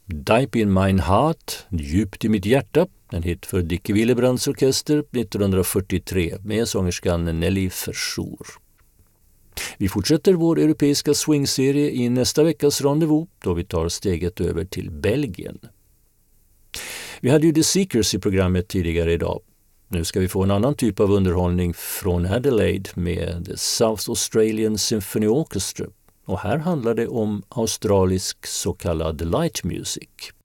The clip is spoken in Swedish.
Deep in Mine Heart, djupt i mitt hjärta, en hit för Dickie Willebrands orkester 1943 med sångerskan Nelly Verschoor. Vi fortsätter vår europeiska swingserie i nästa veckas rendezvous då vi tar steget över till Belgien. Vi hade ju The Seekers i programmet tidigare idag. Nu ska vi få en annan typ av underhållning från Adelaide med The South Australian Symphony Orchestra. Och här handlar det om australisk så kallad light music.